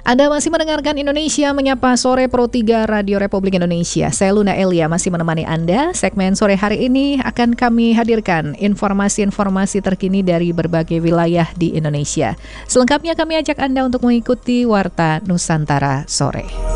Anda masih mendengarkan Indonesia Menyapa Sore Pro 3 Radio Republik Indonesia. Saya Luna Elia masih menemani Anda. Segmen sore hari ini akan kami hadirkan informasi-informasi terkini dari berbagai wilayah di Indonesia. Selengkapnya kami ajak Anda untuk mengikuti Warta Nusantara Sore.